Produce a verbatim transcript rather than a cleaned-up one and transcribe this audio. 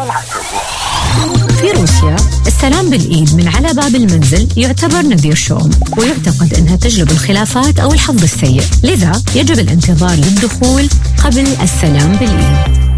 في روسيا السلام بالإيد من على باب المنزل يعتبر نذير شوم، ويعتقد أنها تجلب الخلافات أو الحظ السيء، لذا يجب الانتظار للدخول قبل السلام بالإيد.